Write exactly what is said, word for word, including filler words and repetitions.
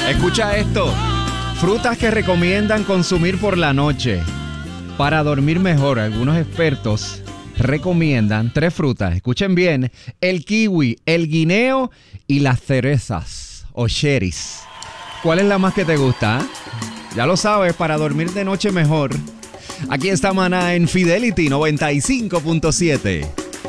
Escucha esto. Frutas que recomiendan consumir por la noche para dormir mejor. Algunos expertos recomiendan tres frutas. Escuchen bien. El kiwi, el guineo y las cerezas o cherries. ¿Cuál es la más que te gusta? Ya lo sabes, para dormir de noche mejor. Aquí está Maná en Fidelity noventa y cinco punto siete.